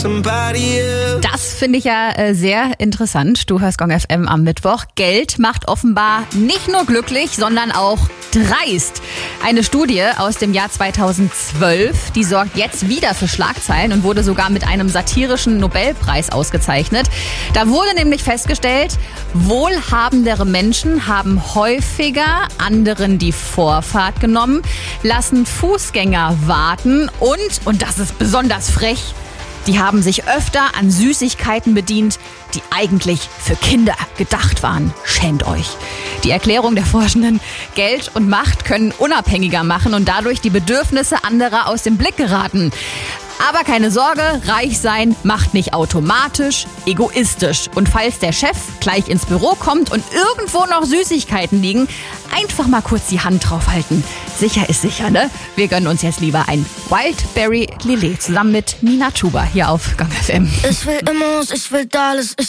Das finde ich ja sehr interessant. Du hörst Gong FM am Mittwoch. Geld macht offenbar nicht nur glücklich, sondern auch dreist. Eine Studie aus dem Jahr 2012, die sorgt jetzt wieder für Schlagzeilen und wurde sogar mit einem satirischen Nobelpreis ausgezeichnet. Da wurde nämlich festgestellt, wohlhabendere Menschen haben häufiger anderen die Vorfahrt genommen, lassen Fußgänger warten und das ist besonders frech, die haben sich öfter an Süßigkeiten bedient, die eigentlich für Kinder gedacht waren. Schämt euch. Die Erklärung der Forschenden: Geld und Macht können unabhängiger machen und dadurch die Bedürfnisse anderer aus dem Blick geraten. Aber keine Sorge, reich sein macht nicht automatisch egoistisch. Und falls der Chef gleich ins Büro kommt und irgendwo noch Süßigkeiten liegen, einfach mal kurz die Hand drauf halten. Sicher ist sicher, ne? Wir gönnen uns jetzt lieber ein Wildberry Lillet zusammen mit Nina Chuba hier auf Gong FM. Ich will Immos, ich will alles,